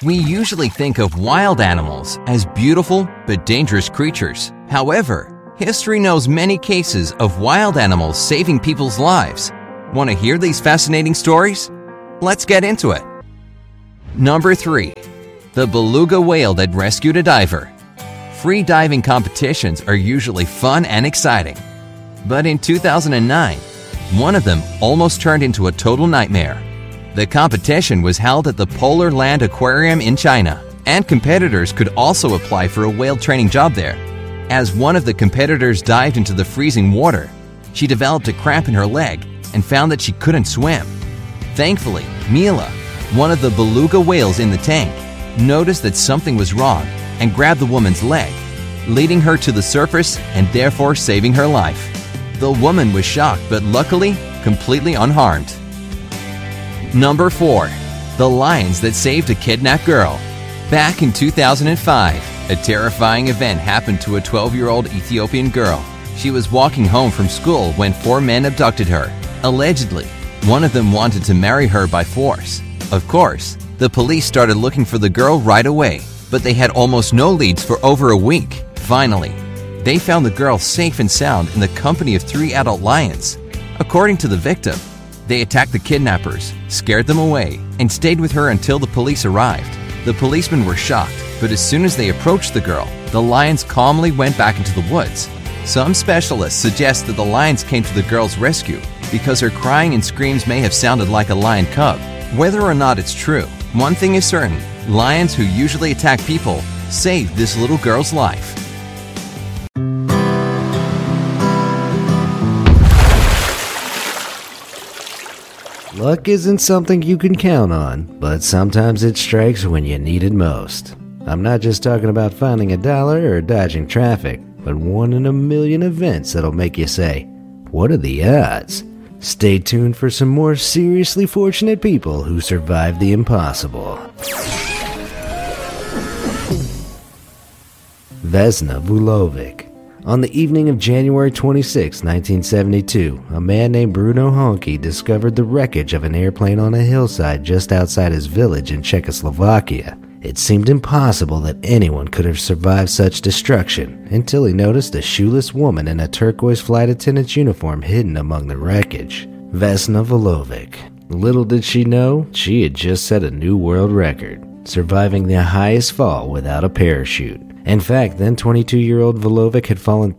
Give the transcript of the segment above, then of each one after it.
We usually think of wild animals as beautiful but dangerous creatures. However, history knows many cases of wild animals saving people's lives. Want to hear these fascinating stories? Let's get into it. Number 3. The beluga whale that rescued a diver. Free diving competitions are usually fun and exciting. But in 2009, one of them almost turned into a total nightmare. The competition was held at the Polar Land Aquarium in China, and competitors could also apply for a whale training job there. As one of the competitors dived into the freezing water, she developed a cramp in her leg and found that she couldn't swim. Thankfully, Mila, one of the beluga whales in the tank, noticed that something was wrong and grabbed the woman's leg, leading her to the surface and therefore saving her life. The woman was shocked but luckily completely unharmed. Number 4. The lions that saved a kidnapped girl. Back in 2005, a terrifying event happened to a 12-year-old Ethiopian girl. She was walking home from school when 4 men abducted her. Allegedly, one of them wanted to marry her by force. Of course, the police started looking for the girl right away, but they had almost no leads for over a week. Finally, they found the girl safe and sound in the company of 3 adult lions. According to the victim, they attacked the kidnappers, scared them away, and stayed with her until the police arrived. The policemen were shocked, but as soon as they approached the girl, the lions calmly went back into the woods. Some specialists suggest that the lions came to the girl's rescue because her crying and screams may have sounded like a lion cub. Whether or not it's true, one thing is certain: lions who usually attack people saved this little girl's life. Luck isn't something you can count on, but sometimes it strikes when you need it most. I'm not just talking about finding a dollar or dodging traffic, but 1 in a million events that'll make you say, what are the odds? Stay tuned for some more seriously fortunate people who survived the impossible. Vesna Vulovic. On the evening of January 26, 1972, a man named Bruno Honky discovered the wreckage of an airplane on a hillside just outside his village in Czechoslovakia. It seemed impossible that anyone could have survived such destruction until he noticed a shoeless woman in a turquoise flight attendant's uniform hidden among the wreckage. Vesna Vulovic. Little did she know, she had just set a new world record, surviving the highest fall without a parachute. In fact, then 22-year-old Vulovic had fallen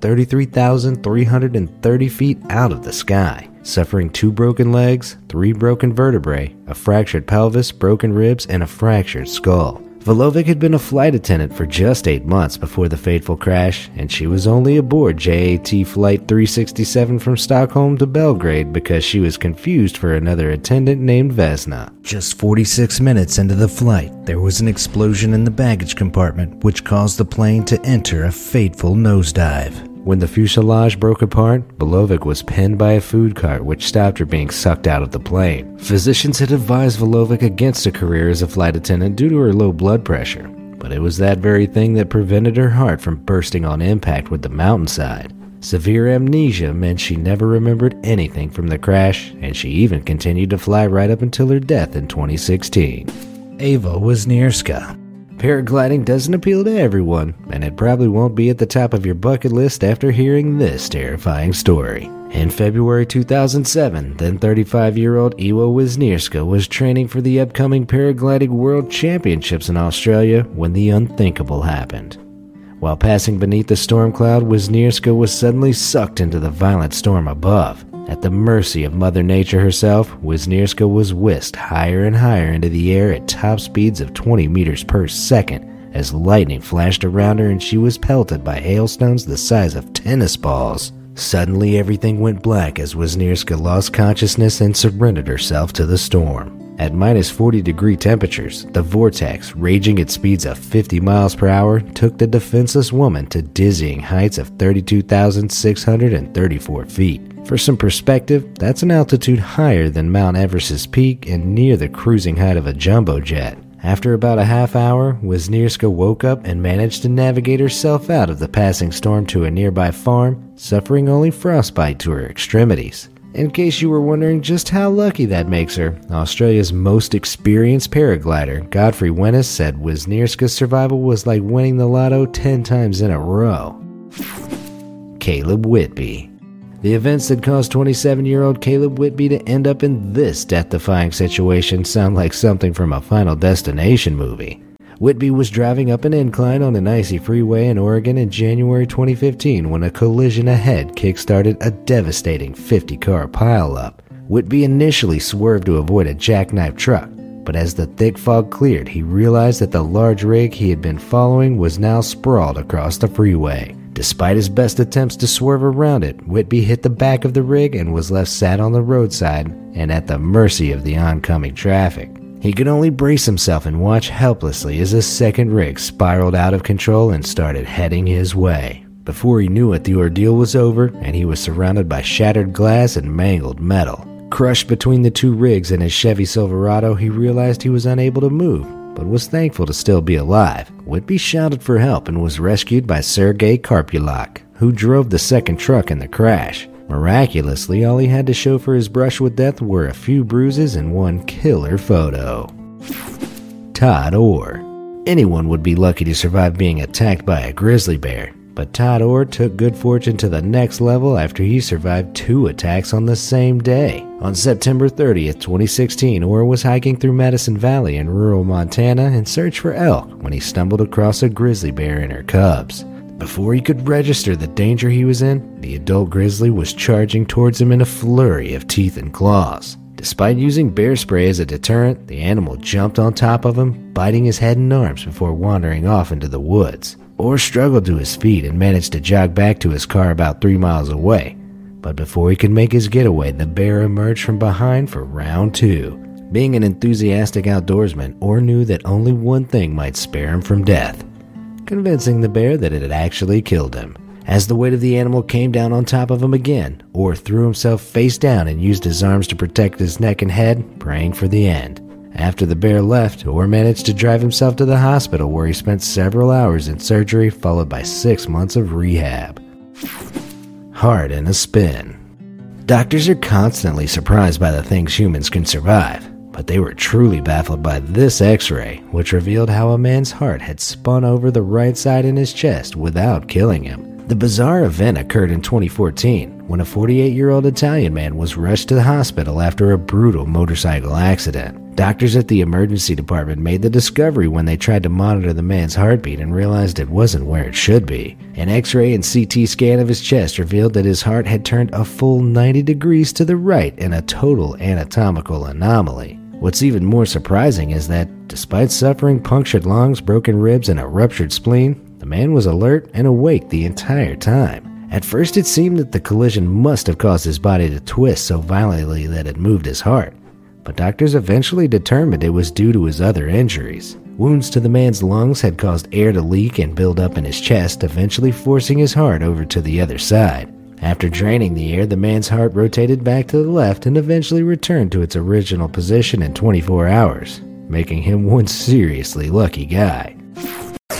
33,330 feet out of the sky, suffering 2 broken legs, 3 broken vertebrae, a fractured pelvis, broken ribs, and a fractured skull. Vulovic had been a flight attendant for just 8 months before the fateful crash, and she was only aboard JAT Flight 367 from Stockholm to Belgrade because she was confused for another attendant named Vesna. Just 46 minutes into the flight, there was an explosion in the baggage compartment which caused the plane to enter a fateful nosedive. When the fuselage broke apart, Vulovic was pinned by a food cart which stopped her being sucked out of the plane. Physicians had advised Vulovic against a career as a flight attendant due to her low blood pressure, but it was that very thing that prevented her heart from bursting on impact with the mountainside. Severe amnesia meant she never remembered anything from the crash, and she even continued to fly right up until her death in 2016. Ava Wisniewska. Paragliding doesn't appeal to everyone, and it probably won't be at the top of your bucket list after hearing this terrifying story. In February 2007, then 35-year-old Eva Wisniewska was training for the upcoming Paragliding World Championships in Australia when the unthinkable happened. While passing beneath the storm cloud, Wisniewska was suddenly sucked into the violent storm above. At the mercy of Mother Nature herself, Wisniewska was whisked higher and higher into the air at top speeds of 20 meters per second as lightning flashed around her and she was pelted by hailstones the size of tennis balls. Suddenly everything went black as Wisniewska lost consciousness and surrendered herself to the storm. At minus 40-degree temperatures, the vortex, raging at speeds of 50 miles per hour, took the defenseless woman to dizzying heights of 32,634 feet. For some perspective, that's an altitude higher than Mount Everest's peak and near the cruising height of a jumbo jet. After about a half hour, Wisniewska woke up and managed to navigate herself out of the passing storm to a nearby farm, suffering only frostbite to her extremities. In case you were wondering just how lucky that makes her, Australia's most experienced paraglider, Godfrey Wennis, said Wisniewska's survival was like winning the lotto 10 times in a row. Caleb Whitby. The events that caused 27-year-old Caleb Whitby to end up in this death-defying situation sound like something from a Final Destination movie. Whitby was driving up an incline on an icy freeway in Oregon in January 2015 when a collision ahead kick-started a devastating 50-car pileup. Whitby initially swerved to avoid a jackknife truck, but as the thick fog cleared, he realized that the large rig he had been following was now sprawled across the freeway. Despite his best attempts to swerve around it, Whitby hit the back of the rig and was left sat on the roadside and at the mercy of the oncoming traffic. He could only brace himself and watch helplessly as a second rig spiraled out of control and started heading his way. Before he knew it, the ordeal was over and he was surrounded by shattered glass and mangled metal. Crushed between the two rigs and his Chevy Silverado, he realized he was unable to move, but was thankful to still be alive. Whitby shouted for help and was rescued by Sergei Karpulak, who drove the second truck in the crash. Miraculously, all he had to show for his brush with death were a few bruises and one killer photo. Todd Orr. Anyone would be lucky to survive being attacked by a grizzly bear, but Todd Orr took good fortune to the next level after he survived 2 attacks on the same day. On September 30th, 2016, Orr was hiking through Madison Valley in rural Montana in search for elk when he stumbled across a grizzly bear and her cubs. Before he could register the danger he was in, the adult grizzly was charging towards him in a flurry of teeth and claws. Despite using bear spray as a deterrent, the animal jumped on top of him, biting his head and arms before wandering off into the woods. Orr struggled to his feet and managed to jog back to his car about 3 miles away. But before he could make his getaway, the bear emerged from behind for round 2. Being an enthusiastic outdoorsman, Orr knew that only one thing might spare him from death: convincing the bear that it had actually killed him. As the weight of the animal came down on top of him again, Orr threw himself face down and used his arms to protect his neck and head, praying for the end. After the bear left, Orr managed to drive himself to the hospital where he spent several hours in surgery followed by 6 months of rehab. Heart in a spin. Doctors are constantly surprised by the things humans can survive, but they were truly baffled by this x-ray, which revealed how a man's heart had spun over the right side in his chest without killing him. The bizarre event occurred in 2014, when a 48-year-old Italian man was rushed to the hospital after a brutal motorcycle accident. Doctors at the emergency department made the discovery when they tried to monitor the man's heartbeat and realized it wasn't where it should be. An x-ray and CT scan of his chest revealed that his heart had turned a full 90 degrees to the right in a total anatomical anomaly. What's even more surprising is that, despite suffering punctured lungs, broken ribs, and a ruptured spleen, the man was alert and awake the entire time. At first it seemed that the collision must have caused his body to twist so violently that it moved his heart, but doctors eventually determined it was due to his other injuries. Wounds to the man's lungs had caused air to leak and build up in his chest, eventually forcing his heart over to the other side. After draining the air, the man's heart rotated back to the left and eventually returned to its original position in 24 hours, making him one seriously lucky guy.